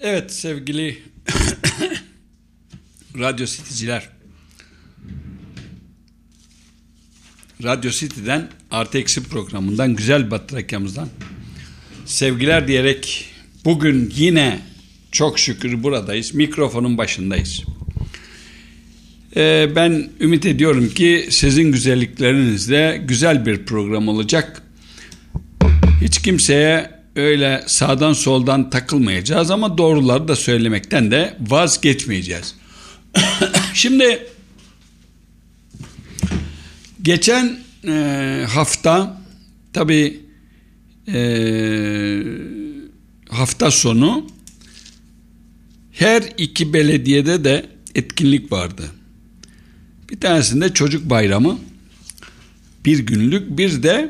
Evet sevgili Radyo City'ciler, Radyo City'den Artı Eksi programından, güzel Batrakya'mızdan sevgiler diyerek bugün yine çok şükür buradayız, mikrofonun başındayız. Ben ümit ediyorum ki sizin güzelliklerinizle güzel bir program olacak. Hiç kimseye öyle sağdan soldan takılmayacağız ama doğruları da söylemekten de vazgeçmeyeceğiz. Şimdi geçen hafta tabii hafta sonu her iki belediyede de etkinlik vardı. Bir tanesinde çocuk bayramı, bir günlük, bir de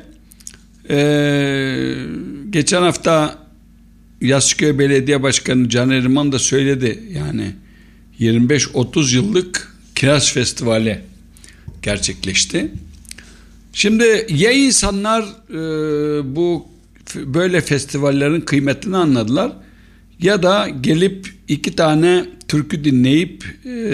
geçen hafta Yassıköy Belediye Başkanı Caner İrman da söyledi, yani 25-30 yıllık Kiraz Festivali gerçekleşti. Şimdi ya insanlar bu böyle festivallerin kıymetini anladılar ya da gelip iki tane türkü dinleyip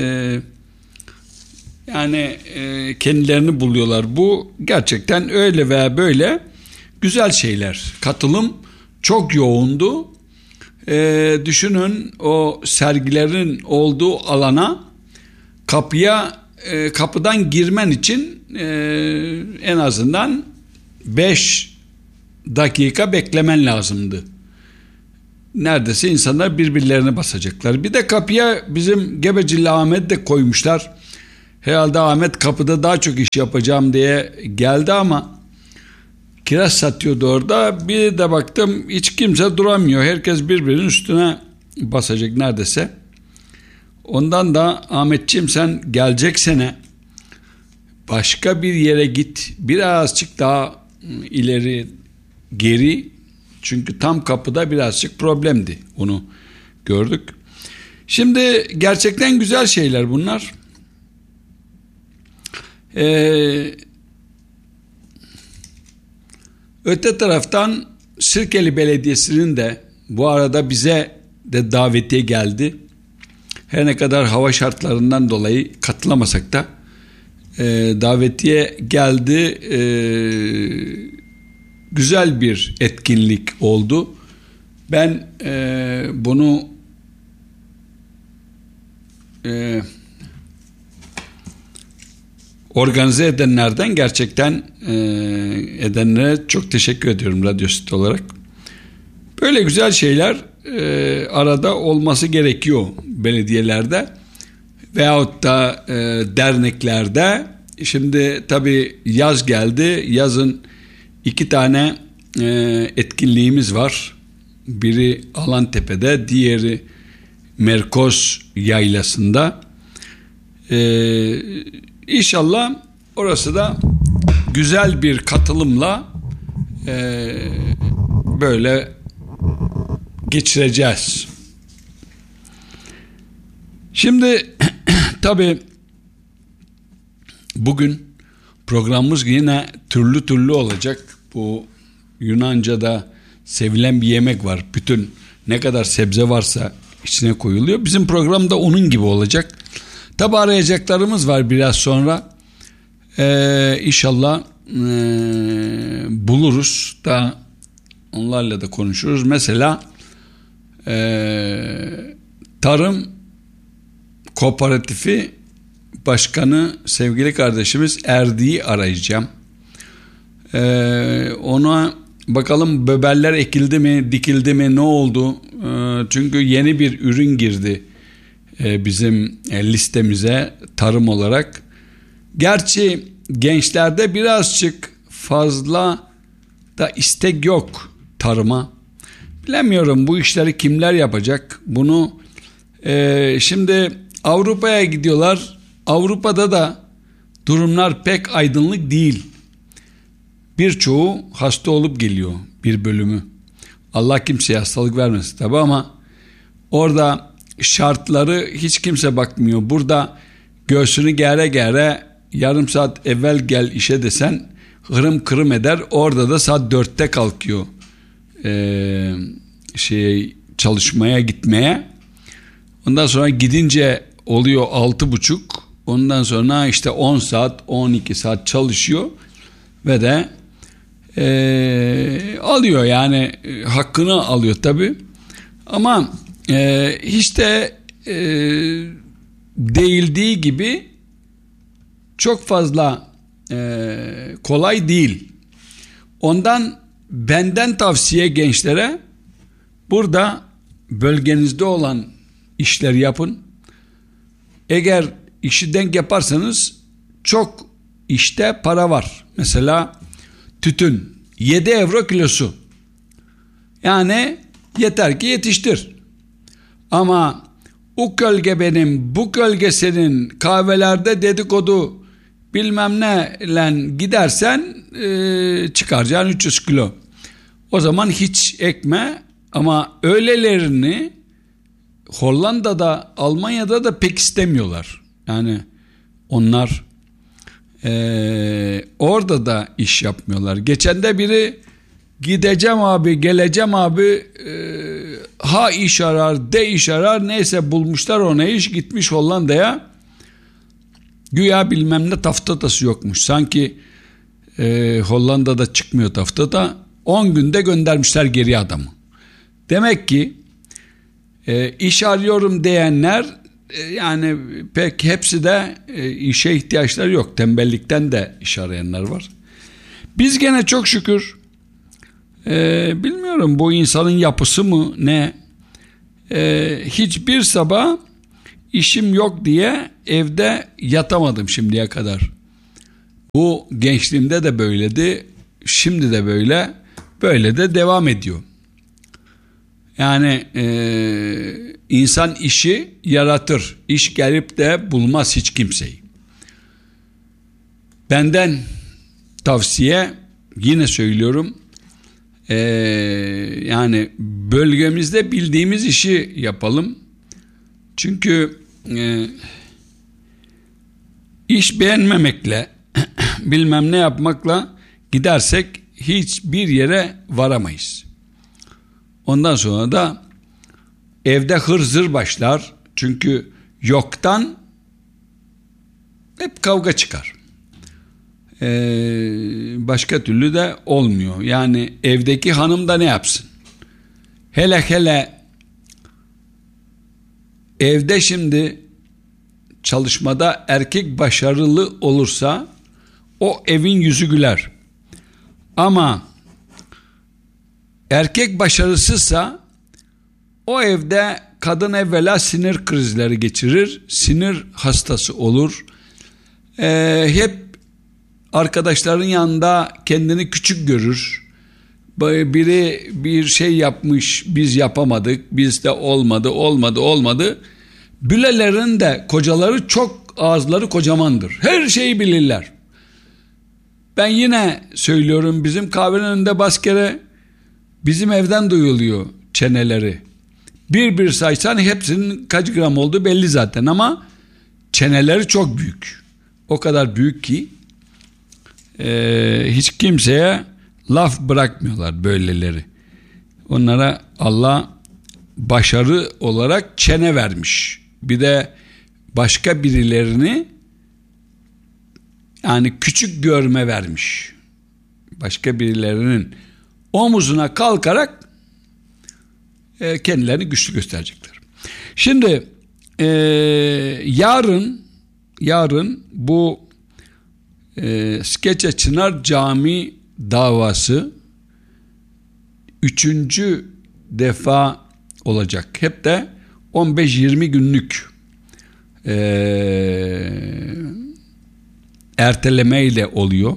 kendilerini buluyorlar. Bu gerçekten öyle veya böyle güzel şeyler. Katılım çok yoğundu. Düşünün, o sergilerin olduğu alana kapıdan girmen için en azından 5 dakika beklemen lazımdı. Neredeyse insanlar birbirlerine basacaklar. Bir de kapıya bizim Gebecili Ahmet de koymuşlar. Herhalde Ahmet kapıda daha çok iş yapacağım diye geldi ama kiraz satıyordu orada. Bir de baktım hiç kimse duramıyor. Herkes birbirinin üstüne basacak neredeyse. Ondan da Ahmetciğim, sen gelecek sene başka bir yere git. Birazcık daha ileri geri. Çünkü tam kapıda birazcık problemdi. Onu gördük. Şimdi gerçekten güzel şeyler bunlar. Öte taraftan Sirkeli Belediyesi'nin de bu arada bize de davetiye geldi. Her ne kadar hava şartlarından dolayı katılamasak da davetiye geldi. Güzel bir etkinlik oldu. Ben bunu organize edenlerden, gerçekten edenlere çok teşekkür ediyorum Radyo City olarak. Böyle güzel şeyler arada olması gerekiyor belediyelerde veyahut da derneklerde. Şimdi tabii yaz geldi. Yazın 2 tane etkinliğimiz var. Biri Alantepe'de, diğeri Merkoz Yaylası'nda. İnşallah orası da güzel bir katılımla böyle geçireceğiz. Şimdi tabii bugün programımız yine türlü türlü olacak. Bu Yunanca'da sevilen bir yemek var. Bütün ne kadar sebze varsa içine koyuluyor. Bizim program da onun gibi olacak. Tabi arayacaklarımız var biraz sonra. İnşallah buluruz da onlarla da konuşuruz. Mesela Tarım Kooperatifi Başkanı sevgili kardeşimiz Erdi'yi arayacağım. Ona bakalım biberler ekildi mi, dikildi mi, ne oldu? Çünkü yeni bir ürün girdi bizim listemize tarım olarak. Gerçi gençlerde birazcık fazla da istek yok tarıma. Bilemiyorum bu işleri kimler yapacak bunu. Şimdi Avrupa'ya gidiyorlar. Avrupa'da da durumlar pek aydınlık değil. Birçoğu hasta olup geliyor, bir bölümü. Allah kimseye hastalık vermesin tabi ama orada şartları hiç kimse bakmıyor. Burada göğsünü gere gere yarım saat evvel gel işe desen hırım kırım eder. Orada da saat 4'te kalkıyor çalışmaya gitmeye. Ondan sonra gidince oluyor 6,5. Ondan sonra işte 10 saat 12 saat çalışıyor ve de alıyor yani, hakkını alıyor tabi. Ama hiç de değildiği gibi çok fazla kolay değil. Ondan benden tavsiye gençlere, burada bölgenizde olan işleri yapın. Eğer işi denk yaparsanız çok işte para var. Mesela tütün 7 euro kilosu. Yani yeter ki yetiştir. Ama o kölge benim, bu kölge senin, kahvelerde dedikodu bilmem ne lan gidersen çıkaracaksın 300 kilo. O zaman hiç ekme. Ama öylelerini Hollanda'da, Almanya'da da pek istemiyorlar. Yani onlar orada da iş yapmıyorlar. Geçen de biri, gideceğim abi, geleceğim abi, ha iş arar, de iş arar, neyse bulmuşlar ona iş, gitmiş Hollanda'ya. Güya bilmem ne taftatası yokmuş. Sanki Hollanda'da çıkmıyor taftata. 10 günde göndermişler geri adamı. Demek ki iş arıyorum diyenler yani pek hepsi de işe ihtiyaçları yok. Tembellikten de iş arayanlar var. Biz gene çok şükür, bilmiyorum bu insanın yapısı mı ne, hiçbir sabah işim yok diye evde yatamadım şimdiye kadar. Bu gençliğimde de böyledi, şimdi de böyle, böyle de devam ediyor. Yani insan işi yaratır. İş gelip de bulmaz hiç kimseyi. Benden tavsiye, yine söylüyorum, yani bölgemizde bildiğimiz işi yapalım. Çünkü iş beğenmemekle bilmem ne yapmakla gidersek hiçbir yere varamayız. Ondan sonra da evde hırzır başlar. Çünkü yoktan hep kavga çıkar. Başka türlü de olmuyor. Yani evdeki hanım da ne yapsın? Hele hele evde şimdi çalışmada erkek başarılı olursa o evin yüzü güler. Ama erkek başarısızsa o evde kadın evvela sinir krizleri geçirir, sinir hastası olur. Hep arkadaşların yanında kendini küçük görür. Biri bir şey yapmış, biz yapamadık, bizde olmadı. Bülelerin de kocaları çok, ağızları kocamandır. Her şeyi bilirler. Ben yine söylüyorum, bizim kahvenin önünde baskere bizim evden duyuluyor çeneleri. Bir saysan hepsinin kaç gram olduğu belli zaten, ama çeneleri çok büyük. O kadar büyük ki hiç kimseye laf bırakmıyorlar böyleleri. Onlara Allah başarı olarak çene vermiş. Bir de başka birilerini yani küçük görme vermiş. Başka birilerinin omuzuna kalkarak kendilerini güçlü gösterecekler. Şimdi yarın bu Skeçe Çınar Camii davası 3. defa olacak. Hep de 15-20 günlük ertelemeyle oluyor.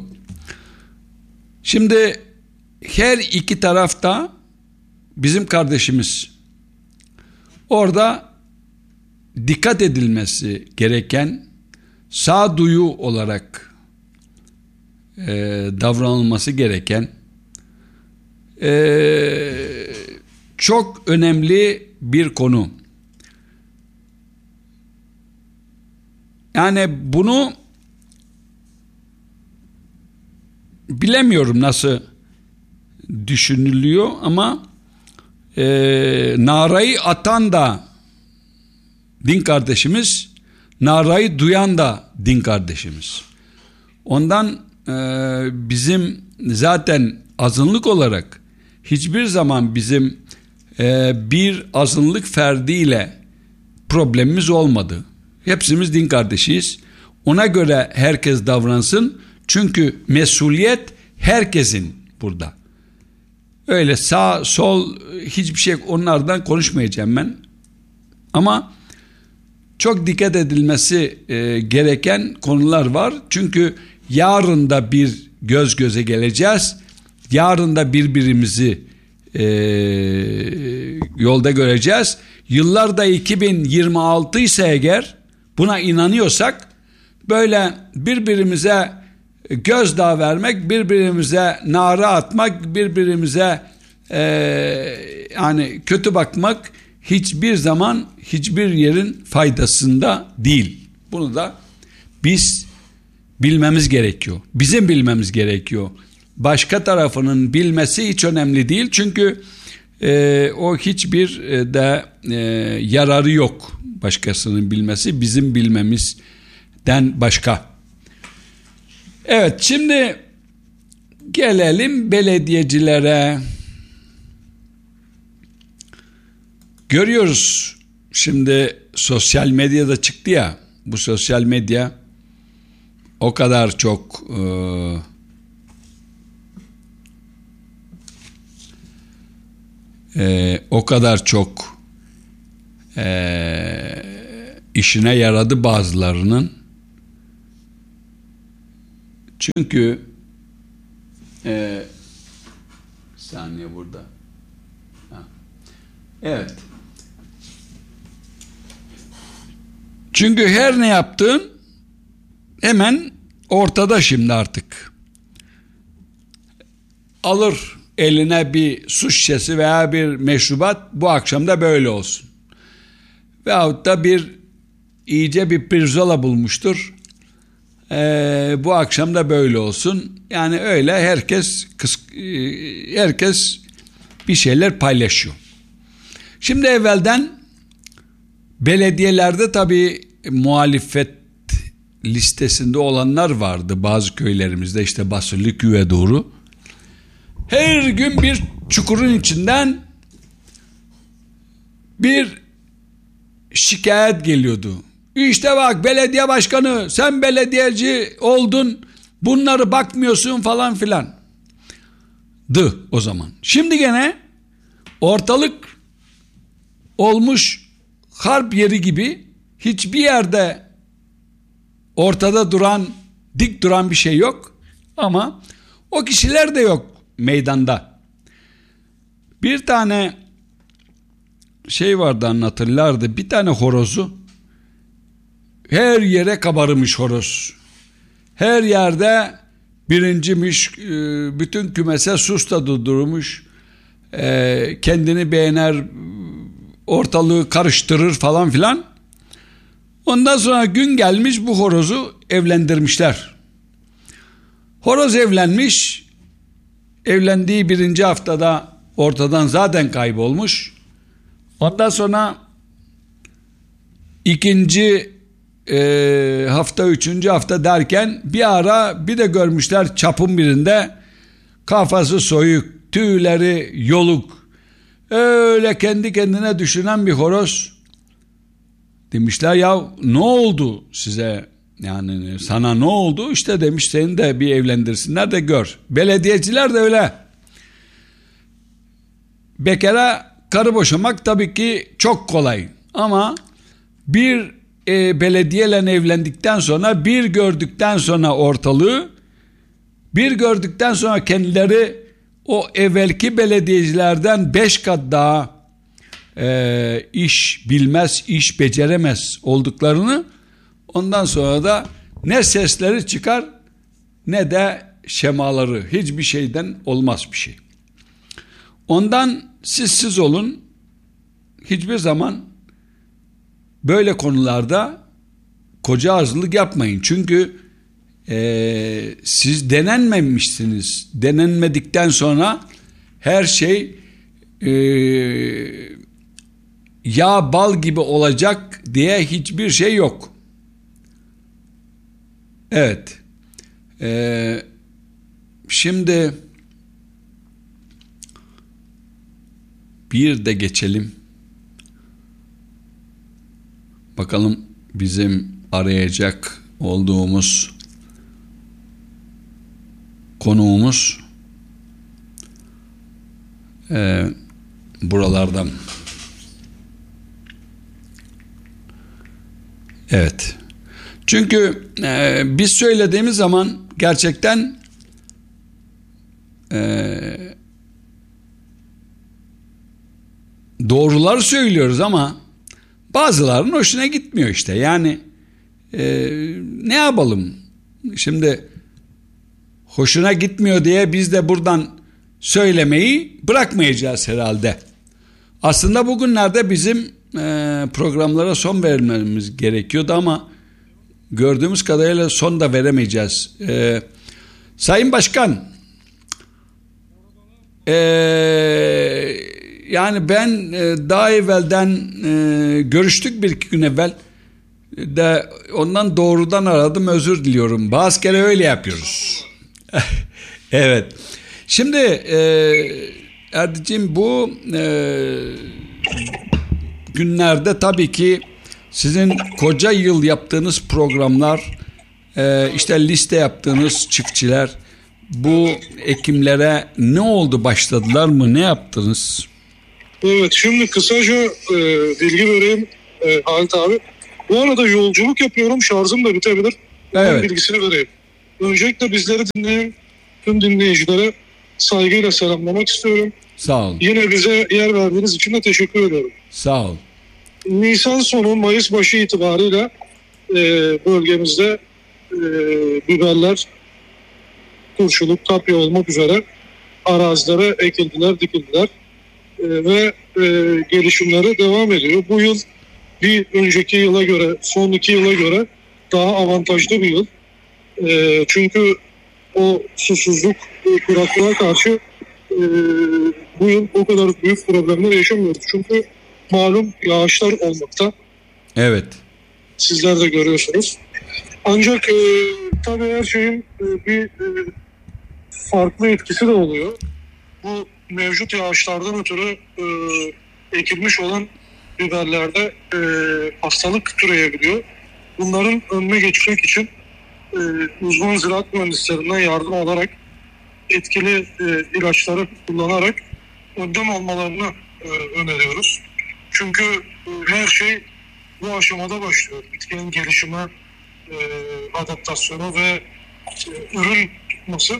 Şimdi her iki tarafta bizim kardeşimiz. Orada dikkat edilmesi gereken, sağduyu olarak davranılması gereken çok önemli bir konu. Yani bunu bilemiyorum nasıl düşünülüyor ama narayı atan da din kardeşimiz, narayı duyan da din kardeşimiz. Ondan bizim zaten azınlık olarak hiçbir zaman bizim bir azınlık ferdiyle problemimiz olmadı. Hepsimiz din kardeşiyiz. Ona göre herkes davransın. Çünkü mesuliyet herkesin burada. Öyle sağ sol hiçbir şey, onlardan konuşmayacağım ben. Ama çok dikkat edilmesi gereken konular var. Çünkü yarın da bir göz göze geleceğiz. Yarın da birbirimizi yolda göreceğiz. Yıllar da 2026 ise eğer, buna inanıyorsak, böyle birbirimize gözdağı vermek, birbirimize nara atmak, birbirimize yani kötü bakmak hiçbir zaman hiçbir yerin faydasında değil. Bunu da biz bilmemiz gerekiyor. Bizim bilmemiz gerekiyor. Başka tarafının bilmesi hiç önemli değil. Çünkü o hiçbir de yararı yok. Başkasının bilmesi bizim bilmemizden başka. Evet, şimdi gelelim belediyecilere. Görüyoruz şimdi sosyal medyada çıktı ya, bu sosyal medya o kadar çok işine yaradı bazılarının. Çünkü saniye burada. Evet. Çünkü her ne yaptığın hemen ortada şimdi artık. Alır eline bir su şişesi veya bir meşrubat, bu akşam da böyle olsun. Veyahut da iyice bir pirzola bulmuştur. Bu akşam da böyle olsun. Yani öyle herkes bir şeyler paylaşıyor. Şimdi evvelden belediyelerde tabii muhalefet listesinde olanlar vardı bazı köylerimizde, işte Basırlıköy'e doğru. Her gün bir çukurun içinden bir şikayet geliyordu. İşte bak belediye başkanı, sen belediyeci oldun, bunları bakmıyorsun falan filan. O zaman. Şimdi gene ortalık olmuş harp yeri gibi, hiçbir yerde ortada dik duran bir şey yok. Ama o kişiler de yok meydanda. Bir tane şey vardı, anlatırlardı. Bir tane horozu, her yere kabarmış horoz. Her yerde birinciymiş, bütün kümese sus da durdurmuş. Kendini beğener, ortalığı karıştırır falan filan. Ondan sonra gün gelmiş, bu horozu evlendirmişler. Horoz evlenmiş. Evlendiği birinci haftada ortadan zaten kaybolmuş. Ondan sonra ikinci hafta, üçüncü hafta derken bir ara bir de görmüşler çapın birinde, kafası soyuk, tüyleri yoluk, öyle kendi kendine düşünen bir horoz. Demişler ya ne oldu size, yani sana ne oldu? İşte demiş, seni de bir evlendirsinler de gör. Belediyeciler de öyle. Bekara karı boşamak tabii ki çok kolay. Ama bir belediyeyle evlendikten sonra, bir gördükten sonra ortalığı, bir gördükten sonra kendileri o evvelki belediyecilerden 5 kat daha iş bilmez, iş beceremez olduklarını, ondan sonra da ne sesleri çıkar ne de şemaları, hiçbir şeyden olmaz bir şey. Ondan siz olun, hiçbir zaman böyle konularda koca ağızlılık yapmayın. Çünkü siz denenmemişsiniz. Denenmedikten sonra her şey yağ bal gibi olacak diye hiçbir şey yok. Evet. Şimdi bir de geçelim. Bakalım bizim arayacak olduğumuz konuğumuz buralardan. Evet. Çünkü biz söylediğimiz zaman gerçekten doğrular söylüyoruz ama bazılarının hoşuna gitmiyor işte. Yani ne yapalım? Şimdi hoşuna gitmiyor diye biz de buradan söylemeyi bırakmayacağız herhalde. Aslında bugünlerde bizim programlara son vermemiz gerekiyordu ama gördüğümüz kadarıyla son da veremeyeceğiz. Sayın Başkan, yani ben daha evvelden görüştük bir iki gün evvel de ondan doğrudan aradım, özür diliyorum. Bazı kere öyle yapıyoruz. Evet. Şimdi Erdiciğim bu günlerde tabii ki sizin koca yıl yaptığınız programlar, işte liste yaptığınız çiftçiler, bu ekimlere ne oldu, başladılar mı, ne yaptınız? Evet, şimdi kısaca bilgi vereyim Halit abi. Bu arada yolculuk yapıyorum, şarjım da bitebilir. Evet. Bilgisini vereyim. Öncelikle bizleri dinleyen tüm dinleyicilere saygıyla selamlamak istiyorum. Sağ olun. Yine bize yer verdiğiniz için de teşekkür ediyorum. Sağ ol. Nisan sonu Mayıs başı itibariyle bölgemizde biberler, turşuluk, kapya olmak üzere arazilere ekildiler, dikildiler ve gelişimleri devam ediyor. Bu yıl bir önceki yıla göre, son 2 yıla göre daha avantajlı bir yıl. Çünkü o susuzluk, kuraklığa karşı bu yıl o kadar büyük problemler yaşamıyoruz. Çünkü malum yağışlar olmakta. Evet. Sizler de görüyorsunuz. Ancak tabii her şeyin bir farklı etkisi de oluyor. Bu mevcut yağışlardan ötürü ekilmiş olan biberlerde hastalık türeyebiliyor. Bunların önüne geçmek için uzman ziraat mühendislerinden yardım alarak etkili ilaçları kullanarak önlem almalarını öneriyoruz. Çünkü her şey bu aşamada başlıyor. Bitkinin gelişimi, adaptasyonu ve ürün tutması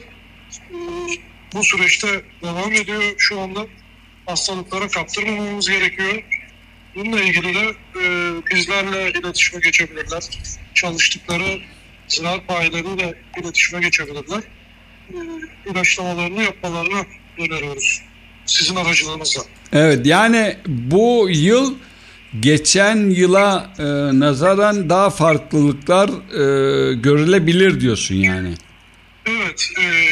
bu süreçte devam ediyor. Şu anda hastalıklara kaptırmamamız gerekiyor. Bununla ilgili de bizlerle iletişime geçebilirler. Çalıştıkları ziraat bayileriyle iletişime geçebilirler. İlaçlamalarını yapmalarını öneriyoruz. Sizin aracılığınızla. Evet, yani bu yıl geçen yıla nazaran daha farklılıklar görülebilir diyorsun yani. Evet.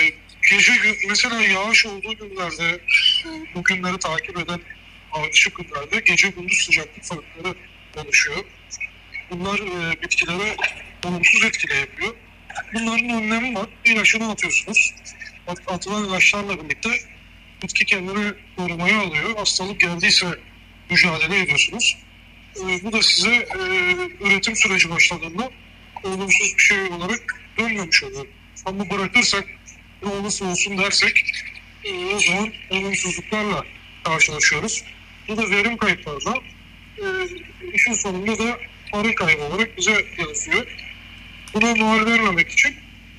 Mesela yağış olduğu günlerde bu günleri takip eden ardışık günlerde gece gündüz sıcaklık farkları oluşuyor. Bunlar bitkilere olumsuz etki yapıyor. Bunların önlemi var. İlaçını atıyorsunuz. Atılan ilaçlarla birlikte bitki kendini korumaya alıyor. Hastalık geldiyse mücadele ediyorsunuz. Bu da size üretim süreci başladığında olumsuz bir şey olarak dönmemiş oluyor. Ama bırakırsak ne olursa olsun dersek o zaman olumsuzluklarla karşılaşıyoruz. Bu da verim kayıplarla işin sonunda da para kaybı olarak bize yansıyor. Buna mal vermemek için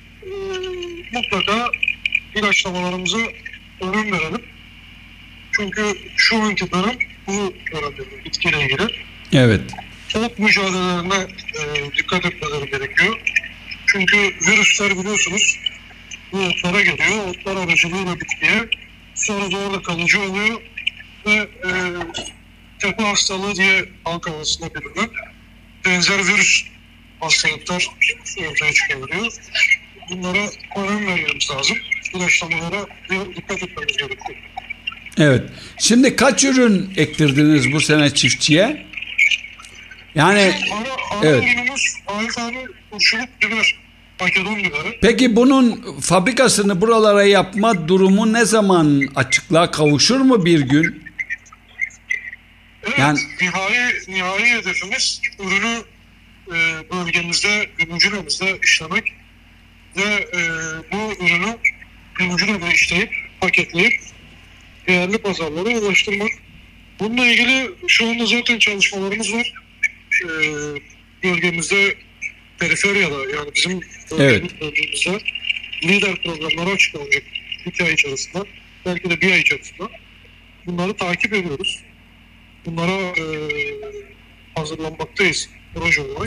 mutlaka ilaçlamalarımıza önem verelim. Çünkü şu anki dönem bu dönemde bitkiyle ilgili. Evet. Ot mücadelelerine dikkat etmeleri gerekiyor. Çünkü virüsler biliyorsunuz bu otlara geliyor. Otlar aracılığıyla bitkiye. Sonra da orada kalıcı oluyor. Ve tepe hastalığı diye halk arasında bilinen benzer virüs hastalıklar ortaya çıkabiliyor. Bunlara önem vermemiz lazım. İlaçlamalara dikkat etmemiz gerekiyor. Evet. Şimdi kaç ürün ektirdiniz bu sene çiftçiye? Yani Ana evet. ürünümüz 6 tane turşuluk biber, Makedon biberi. Peki bunun fabrikasını buralara yapma durumu ne zaman açıklığa kavuşur mu bir gün? Evet, Yani nihai hedefimiz ürünü bölgemizde, Gümüşhane'mizde işlemek ve bu ürünü Gümüşhane'de işleyip, paketleyip değerli pazarlara ulaştırmak. Bununla ilgili şu anda zaten çalışmalarımız var. Bölgemizde, periferyada, yani bizim bölgemizde lider programları açıklanacak 2 ay içerisinde, belki de 1 ay içerisinde. Bunları takip ediyoruz. Bunlara hazırlanmaktayız proje olarak.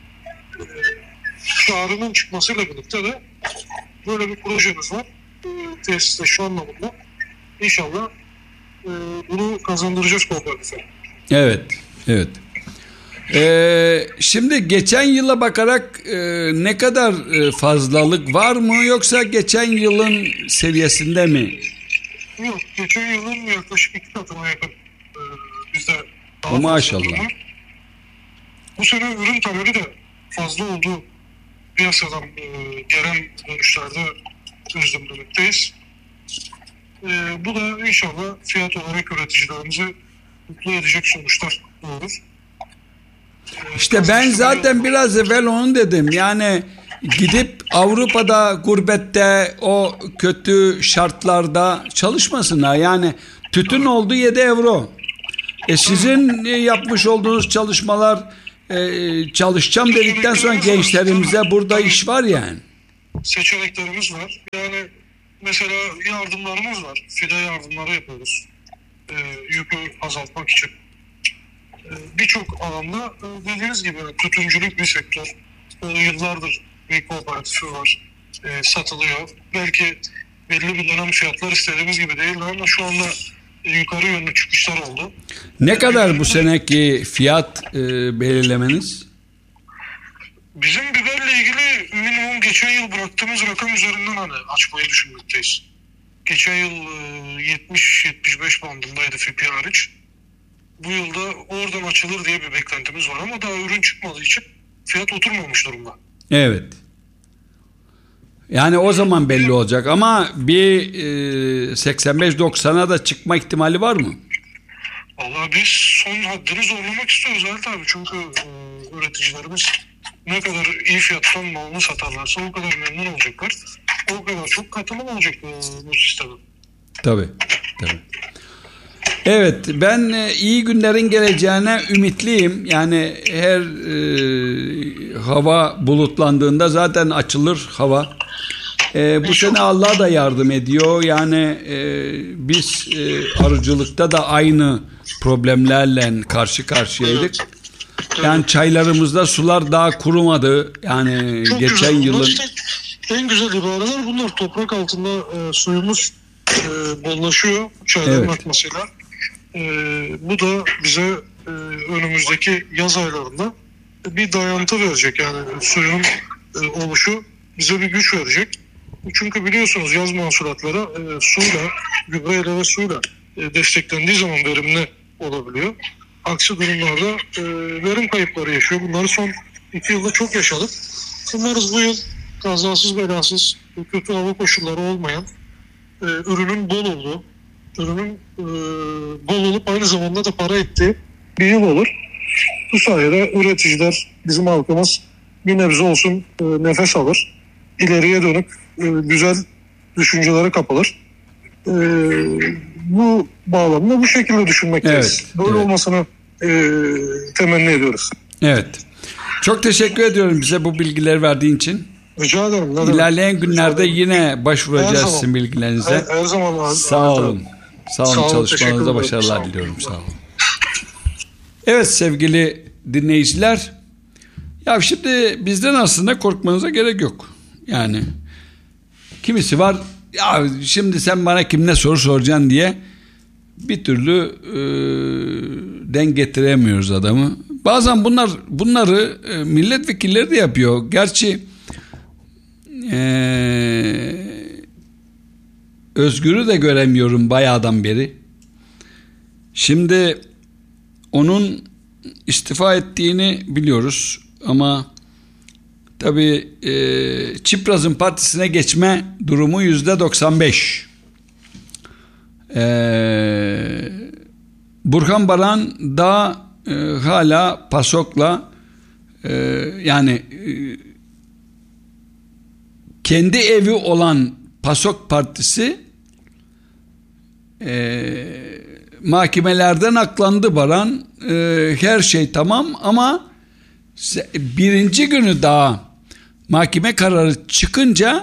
Çağrının çıkmasıyla birlikte de böyle bir projemiz var. Tesiste şu anlamında. İnşallah bunu kazandıracağız kooperatife. Evet, evet. Şimdi geçen yıla bakarak ne kadar fazlalık var mı, yoksa geçen yılın seviyesinde mi? Yok, geçen yılın yaklaşık 2 katına yakın bizde daha fazla. Maşallah. Bu sene ürün talebi de fazla oldu. Piyasadan gelen dönüşlerde gözlemlemekteyiz. Bu da inşallah fiyat olarak üreticilerimizi mutlu edecek sonuçlar doğurur. İşte ben zaten biraz evvel onu dedim. Yani gidip Avrupa'da, gurbette, o kötü şartlarda çalışmasınlar. Yani tütün oldu 7 euro. Sizin yapmış olduğunuz çalışmalar, çalışacağım dedikten sonra gençlerimize burada iş var yani. Seçeneklerimiz var. Yani mesela yardımlarımız var. Fide yardımları yapıyoruz. Yükü azaltmak için. Birçok alanda dediğiniz gibi tütüncülük bir sektör. Yıllardır bir kooperatifi var. Satılıyor. Belki belli bir dönem fiyatlar istediğimiz gibi değil ama şu anda yukarı yönlü çıkışlar oldu. Ne kadar bu seneki fiyat belirlemeniz? Bizim biberle ilgili minimum geçen yıl bıraktığımız rakam üzerinden hani açmayı düşünmekteyiz. Geçen yıl 70-75 bandındaydı FİP'i hariç. Bu yılda oradan açılır diye bir beklentimiz var ama daha ürün çıkmadığı için fiyat oturmamış durumda. Evet. Yani o zaman belli olacak ama bir 85-90'a da çıkma ihtimali var mı? Vallahi biz son haddini zorlamak istiyoruz Halit abi. Çünkü üreticilerimiz ne kadar iyi fiyattan malını satarlarsa o kadar memnun olacaklar. O kadar çok katılım olacak bu sisteme. Tabii. Evet, ben iyi günlerin geleceğine ümitliyim. Yani her hava bulutlandığında zaten açılır hava. Bu sene Allah da yardım ediyor. Yani biz arıcılıkta da aynı problemlerle karşı karşıyaydık. Yani çaylarımızda sular daha kurumadı. Yani çok geçen güzel. yılın... İşte en güzel ibareler bunlar. Toprak altında suyumuz bollaşıyor çayların akmasıyla. Bu da bize önümüzdeki yaz aylarında bir dayantı verecek. Yani suyun oluşu bize bir güç verecek. Çünkü biliyorsunuz yaz mahsulatları suyla, gübreyle ve suyla desteklendiği zaman verimli olabiliyor. Aksi durumlarda verim kayıpları yaşıyor. Bunları son 2 yılda çok yaşadık. Umarız bu yıl kazasız belasız, kötü hava koşulları olmayan, ürünün bol olduğu, ürünün bol olup aynı zamanda da para ettiği bir yıl olur. Bu sayede üreticiler, bizim halkımız bir nebze olsun nefes alır. İleriye dönük güzel düşüncelere kapılır. Bu bağlamda bu şekilde düşünmekteyiz. Böyle olmasını temenni ediyoruz. Evet. Çok teşekkür ediyorum bize bu bilgileri verdiğin için. Rica ederim. İlerleyen günlerde yine başvuracağız sizin bilgilerinize. Her zaman. Sağ olun. Sağ olun. Çalışmanızda başarılar diliyorum. Sağ olun. Evet sevgili dinleyiciler. Ya şimdi bizden aslında korkmanıza gerek yok. Yani kimisi var ya şimdi sen bana kimle soru soracaksın diye bir türlü denk getiremiyoruz adamı. Bazen bunları milletvekilleri de yapıyor. Gerçi Özgür'ü de göremiyorum bayağıdan beri. Şimdi onun istifa ettiğini biliyoruz ama tabii Çipraz'ın partisine geçme durumu %95. Burhan Baran da hala PASOK'la yani kendi evi olan PASOK partisi mahkemelerden aklandı Baran. Her şey tamam ama birinci günü daha mahkeme kararı çıkınca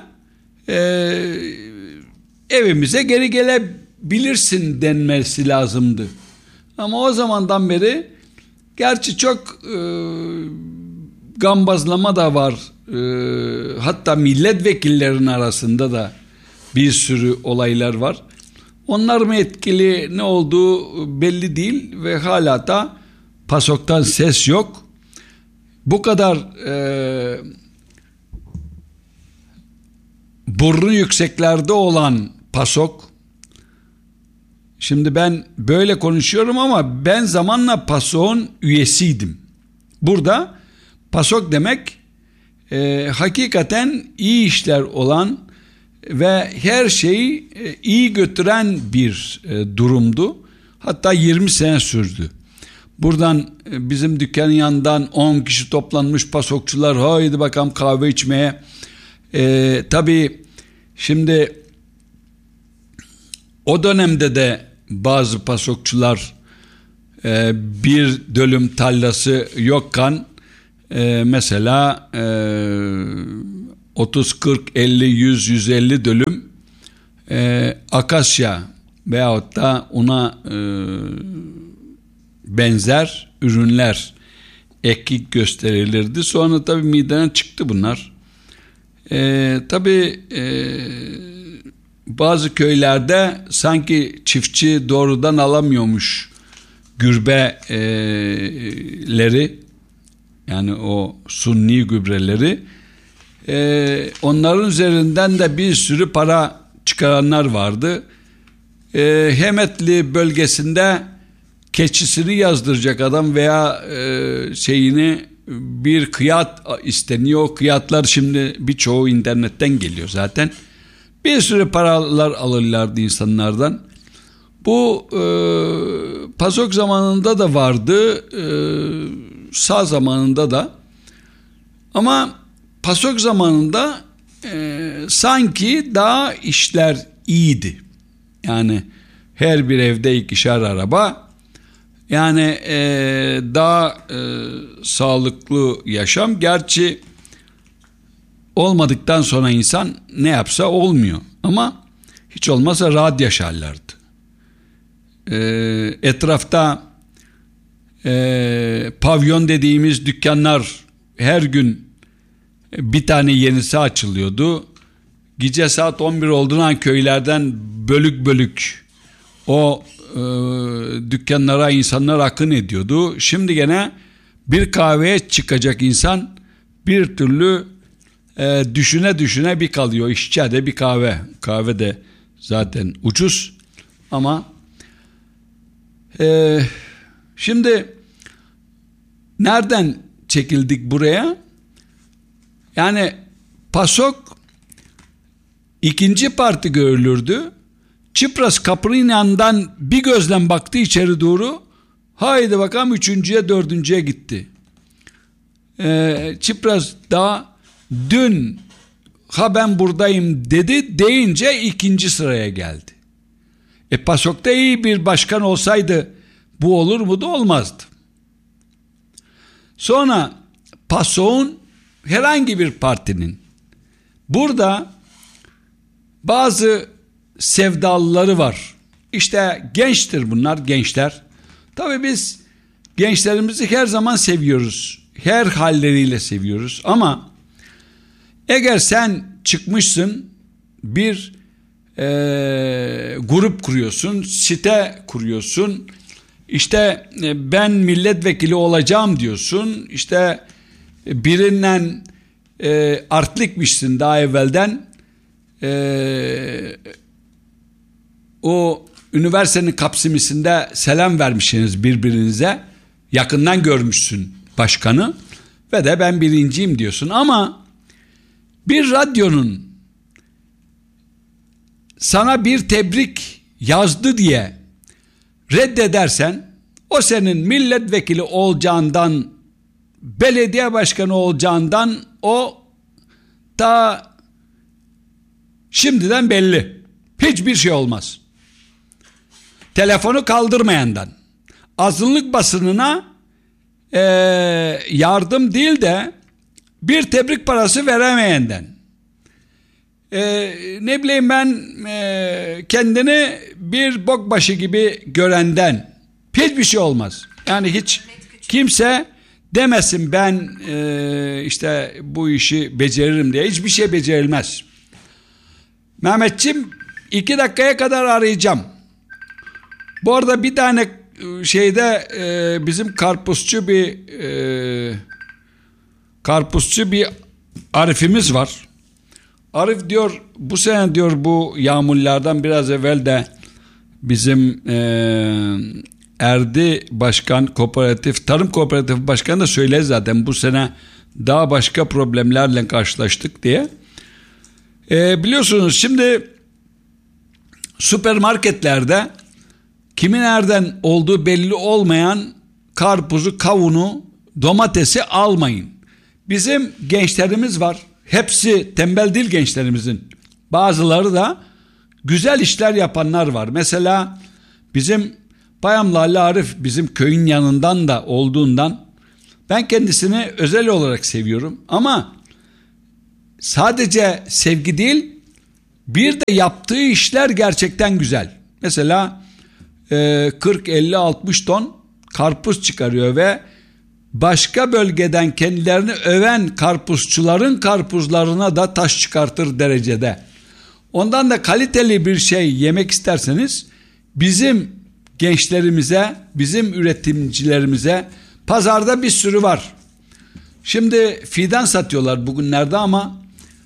evimize geri gelebilirsin denmesi lazımdı. Ama o zamandan beri gerçi çok gambazlama da var. Hatta milletvekillerinin arasında da bir sürü olaylar var. Onlar mı etkili, ne olduğu belli değil ve hala da PASOK'tan ses yok. Bu kadar burnu yükseklerde olan PASOK, şimdi ben böyle konuşuyorum ama ben zamanla PASOK'un üyesiydim. Burada PASOK demek hakikaten iyi işler olan ve her şeyi iyi götüren bir durumdu. Hatta 20 sene sürdü. Buradan bizim dükkanın yanından 10 kişi toplanmış PASOKçular, haydi bakalım kahve içmeye. Tabii şimdi o dönemde de bazı PASOKçular bir dönüm tarlası yokken mesela 30, 40, 50, 100, 150 dönüm akasya veyahut da ona benzer ürünler ekik gösterilirdi. Sonra tabii midene çıktı bunlar. Tabii bazı köylerde sanki çiftçi doğrudan alamıyormuş gübreleri, yani o sunni gübreleri, onların üzerinden de bir sürü para çıkaranlar vardı. Hemetli bölgesinde keçisini yazdıracak adam veya şeyini, bir kıyat isteniyor. O kıyatlar şimdi birçoğu internetten geliyor zaten. Bir sürü paralar alırlardı insanlardan. Bu PASOK zamanında da vardı, sağ zamanında da. Ama PASOK zamanında sanki daha işler iyiydi. Yani her bir evde 2'şer araba. Yani daha sağlıklı yaşam. Gerçi olmadıktan sonra insan ne yapsa olmuyor. Ama hiç olmazsa rahat yaşarlardı. Etrafta pavyon dediğimiz dükkanlar her gün bir tane yenisi açılıyordu. Gece saat 11 olduğundan köylerden bölük bölük o dükkanlara insanlar akın ediyordu. Şimdi gene bir kahveye çıkacak insan bir türlü düşüne düşüne bir kalıyor. İçeride bir kahve. Kahve de zaten ucuz ama şimdi nereden çekildik buraya? Yani PASOK ikinci parti görülürdü. Çipras kapının yanından bir gözle baktı içeri doğru. Haydi bakalım üçüncüye, dördüncüye gitti. Çipras daha dün ha ben buradayım dedi deyince ikinci sıraya geldi. PASOK'ta iyi bir başkan olsaydı bu olur mu da olmazdı. Sonra PASOK'un herhangi bir partinin burada bazı sevdalıları var. İşte gençtir bunlar, gençler. Tabii biz gençlerimizi her zaman seviyoruz. Her halleriyle seviyoruz. Ama eğer sen çıkmışsın bir grup kuruyorsun, site kuruyorsun, işte ben milletvekili olacağım diyorsun, işte birinden artlıkmışsın daha evvelden, o üniversitenin kapsimisinde selam vermişsiniz birbirinize. Yakından görmüşsün başkanı ve de ben birinciyim diyorsun. Ama bir radyonun sana bir tebrik yazdı diye reddedersen, o senin milletvekili olacağından, belediye başkanı olacağından o ta şimdiden belli. Hiçbir şey olmaz. Telefonu kaldırmayandan, azınlık basınına yardım değil de bir tebrik parası veremeyenden, ne bileyim ben, kendini bir bokbaşı gibi görenden hiçbir şey olmaz. Yani hiç kimse demesin ben işte bu işi beceririm diye. Hiçbir şey becerilmez. Mehmetciğim, 2 dakikaya kadar arayacağım. Bu arada bir tane şeyde bizim karpuzcu bir Arif'imiz var. Arif diyor bu sene diyor bu yağmurlardan biraz evvel de bizim Erdi Başkan Tarım Kooperatif Başkanı da söyledi zaten, bu sene daha başka problemlerle karşılaştık diye. Biliyorsunuz şimdi süpermarketlerde kimin nereden olduğu belli olmayan karpuzu, kavunu, domatesi almayın. Bizim gençlerimiz var. Hepsi tembel değil gençlerimizin. Bazıları da güzel işler yapanlar var. Mesela bizim Bayamlı Ali Arif bizim köyün yanından da olduğundan ben kendisini özel olarak seviyorum. Ama sadece sevgi değil, bir de yaptığı işler gerçekten güzel. Mesela 40, 50, 60 ton karpuz çıkarıyor ve başka bölgeden kendilerini öven karpuzçuların karpuzlarına da taş çıkartır derecede. Ondan da kaliteli bir şey yemek isterseniz bizim gençlerimize, bizim üretimcilerimize pazarda bir sürü var. Şimdi fidan satıyorlar bugünlerde ama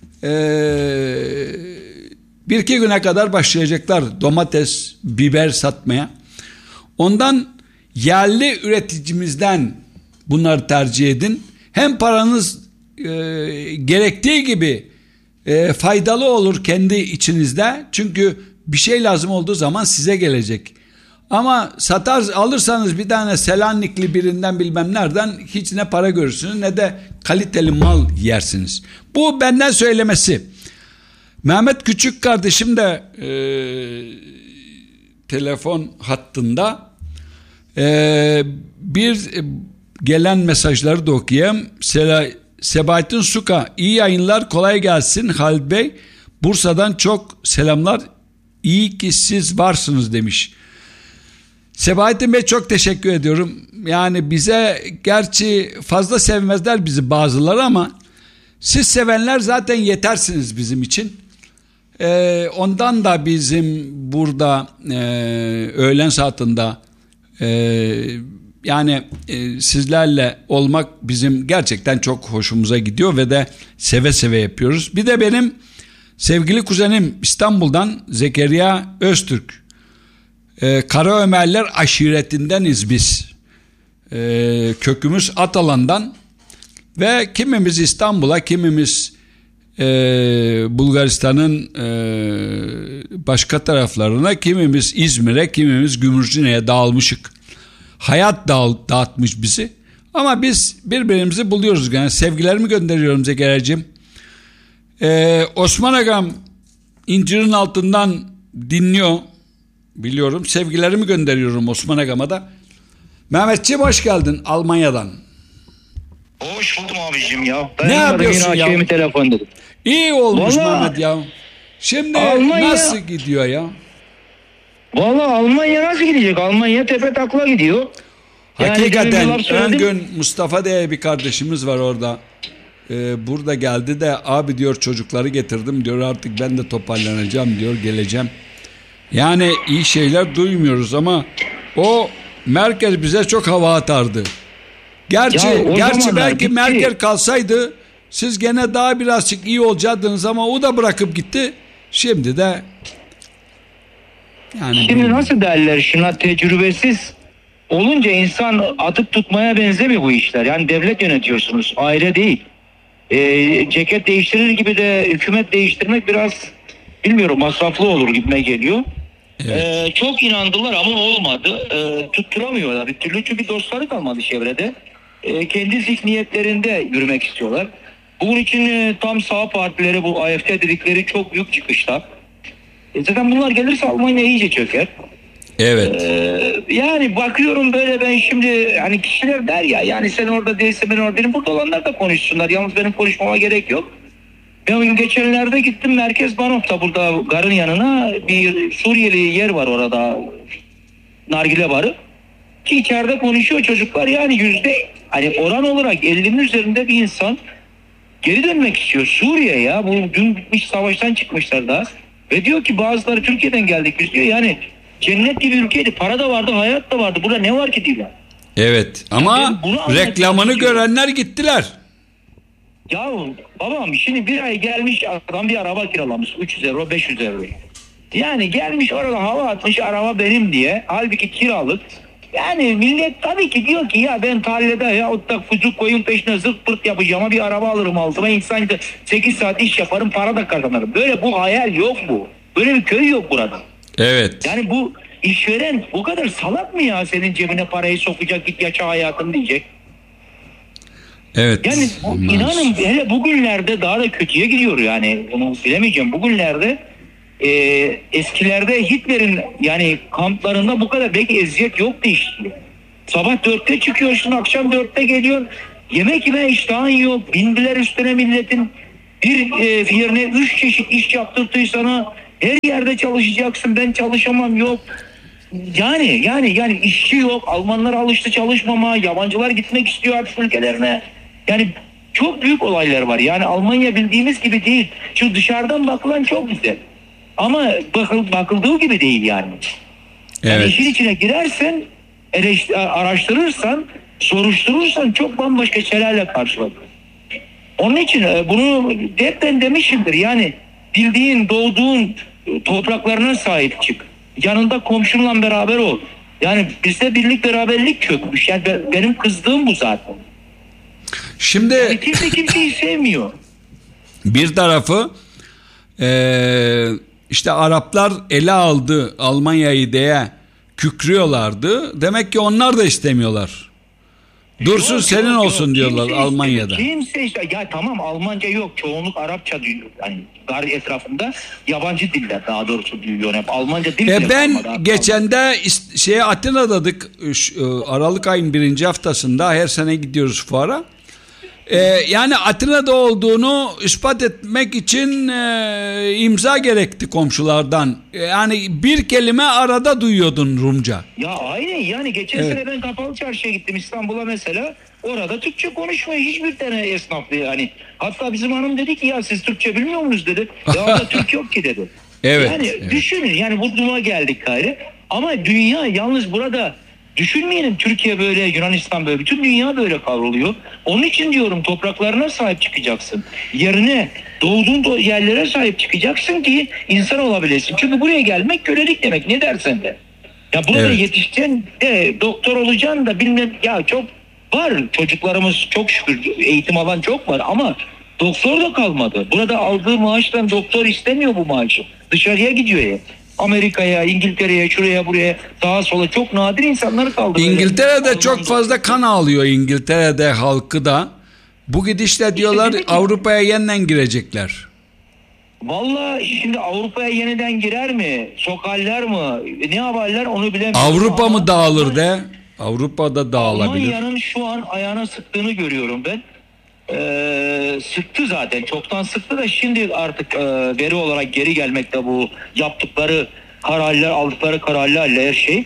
1-2 güne kadar başlayacaklar domates, biber satmaya. Ondan yerli üreticimizden bunları tercih edin. Hem paranız gerektiği gibi faydalı olur kendi içinizde. Çünkü bir şey lazım olduğu zaman size gelecek. Ama alırsanız bir tane Selanikli birinden bilmem nereden hiç ne para görürsünüz ne de kaliteli mal yersiniz. Bu benden söylemesi. Mehmet Küçük kardeşim de telefon hattında. Bir gelen mesajları da okuyayım. Sebahattin Suka, iyi yayınlar, kolay gelsin Halil Bey. Bursa'dan çok selamlar. İyi ki siz varsınız demiş. Sebahattin Bey çok teşekkür ediyorum. Yani bize gerçi fazla sevmezler bizi bazıları ama siz sevenler zaten yetersiniz bizim için. Ondan da bizim burada öğlen saatinde yani sizlerle olmak bizim gerçekten çok hoşumuza gidiyor ve de seve seve yapıyoruz. Bir de benim sevgili kuzenim İstanbul'dan Zekeriya Öztürk. Kara Ömerler aşiretindeniz biz. Kökümüz Atalan'dan ve kimimiz İstanbul'a, kimimiz Bulgaristan'ın başka taraflarına, kimimiz İzmir'e, kimimiz Gümüşhane'ye dağılmışık. Hayat dağıtmış bizi. Ama biz birbirimizi buluyoruz. Yani sevgilerimi gönderiyorum Zekeriya'cığım. Osman Agam incirin altından dinliyor. Biliyorum. Sevgilerimi gönderiyorum Osman Agam'a da. Mehmetciğim hoş geldin Almanya'dan. Hoş buldum abicim ya. Ne yapıyorsun ya? Telefon dedim. İyi olmuş Vallahi, Mehmet ya. Şimdi Almanya, nasıl gidiyor ya? Valla Almanya nasıl gidecek? Almanya tepe takla gidiyor. Hakikaten ön gün Mustafa diye bir kardeşimiz var orada. Burada geldi de abi diyor çocukları getirdim diyor, artık ben de toparlanacağım diyor, geleceğim. Yani iyi şeyler duymuyoruz ama o Merkel bize çok hava atardı. Gerçi belki bitti. Merkel kalsaydı siz gene daha birazcık iyi olacaktınız ama o da bırakıp gitti. Şimdi de Yani Şimdi nasıl derler şuna, tecrübesiz olunca insan atıp tutmaya benzemiyor bu işler. Yani devlet yönetiyorsunuz, aile değil. Ceket değiştirir gibi de hükümet değiştirmek biraz bilmiyorum masraflı olur gibime geliyor. Evet. Çok inandılar ama olmadı. Tutturamıyorlar bir türlü çünkü dostları kalmadı çevrede. Kendi zihniyetlerinde yürümek istiyorlar. Bunun için tam sağ partileri, bu AfD dedikleri çok büyük çıkışlar. Zaten bunlar gelirse Almanya iyice çöker. Evet. Yani bakıyorum böyle, ben şimdi hani kişiler der ya, yani sen orada değilse ben orada değilim. Burada olanlar da konuşsunlar. Yalnız benim konuşmama gerek yok. Ben geçenlerde gittim Merkez Bank'ta, burada garın yanına bir Suriyeli yer var orada. Nargile barı. Ki içeride konuşuyor çocuklar, yani hani oran olarak 50'nin üzerinde bir insan geri dönmek istiyor. Suriye ya, bu dün bitmiş savaştan çıkmışlar daha. Ve diyor ki bazıları Türkiye'den geldik biz diyor, yani cennet gibi ülkeydi, para da vardı, hayat da vardı, burada ne var ki diyorlar. Evet ama reklamını görenler gittiler. Ya babam şimdi bir ay gelmiş adam bir araba kiralamış 300 euro 500 euro. Yani gelmiş orada hava atmış, araba benim diye, halbuki kiralık. Yani millet tabii ki diyor ki ya ben tarlada ya otlak fucuk koyun peşine zırt pırt yapacağıma bir araba alırım altıma, insan 8 saat iş yaparım, para da kazanırım. Böyle bu hayal yok bu. Böyle bir köy yok burada. Evet. Yani bu işveren bu kadar salak mı ya, senin cebine parayı sokacak, git yaşa hayatını diyecek. Evet. Yani inanın hele bugünlerde daha da kötüye gidiyor, yani onu bilemeyeceğim. Bugünlerde eskilerde Hitler'in yani kamplarında bu kadar belki eziyet yoktu işte. Sabah 4'te çıkıyorsun, akşam 4'te geliyorsun. Yemek yeme iştahın yok. Bindiler üstüne milletin. Bir yerine 3 çeşit iş yaptırtıyor sana. Her yerde çalışacaksın, ben çalışamam, yok. Yani işçi yok. Almanlar alıştı çalışmama. Yabancılar gitmek istiyor artık ülkelerine. Yani çok büyük olaylar var. Yani Almanya bildiğimiz gibi değil. Şu dışarıdan bakılan çok güzel. Ama bakıldığı gibi değil yani. Yani Evet. işin içine girersen, araştırırsan, soruşturursan çok bambaşka şeylerle karşılaşır. Onun için bunu hepten demişimdir. Yani bildiğin, doğduğun topraklarına sahip çık. Yanında komşunla beraber ol. Yani bizde birlik beraberlik çökmüş. Yani benim kızdığım bu zaten. Şimdi Yani kimse kimseyi sevmiyor. bir tarafı işte Araplar ele aldı Almanya'yı diye kükrüyorlardı. Demek ki onlar da istemiyorlar. Dursun Yok, senin yok, olsun yok. diyorlar Kimse Almanya'da. Kimse işte, ya tamam Almanca yok, çoğunluk Arapça diyor. Yani gar etrafında yabancı diller daha doğrusu diyor hep. Almanca dil bile Ben kalmadı. geçen de Atina'daydık, Aralık ayın 1. haftasında, her sene gidiyoruz fuara. Yani Atina'da olduğunu ispat etmek için imza gerekti komşulardan. Yani bir kelime arada duyuyordun Rumca. Ya aynen, yani geçen sene ben Kapalı Çarşı'ya gittim İstanbul'a mesela. Orada Türkçe konuşmuyor hiçbir tane esnaflı yani. Hatta bizim hanım dedi ki ya siz Türkçe bilmiyor musunuz dedi. Ya orada Türk yok ki dedi. Evet. Yani evet. düşünün, yani bu duruma geldik gayrı. Ama dünya yalnız burada düşünmeyelim, Türkiye böyle, Yunanistan böyle, bütün dünya böyle kavruluyor. Onun için diyorum topraklarına sahip çıkacaksın. Yerine, doğduğun yerlere sahip çıkacaksın ki insan olabilesin. Çünkü buraya gelmek kölelik demek, ne dersen de. Ya burada Evet. yetişeceksin de doktor olacaksın da bilmem, ya çok var çocuklarımız çok şükür eğitim alan çok var ama doktor da kalmadı. Burada aldığı maaştan doktor istemiyor bu maaşı. Dışarıya gidiyor ya. Amerika'ya, İngiltere'ye, şuraya buraya, sağa sola çok nadir insanlar kaldı. İngiltere'de böyle. çok fazla kan ağlıyor, İngiltere'de halkı da. Bu gidişle diyorlar demek ki- Avrupa'ya yeniden girecekler. Vallahi şimdi Avrupa'ya yeniden girer mi? Sokarlar mı? Ne yaparlar onu bilemiyorum. Avrupa Ama mı dağılır de? Avrupa'da dağılabilir. Almanya'nın şu an ayağına sıktığını görüyorum ben. Sıktı zaten, çoktan sıktı da şimdi artık veri olarak geri gelmekte bu yaptıkları kararlar, aldıkları kararlarla her şey.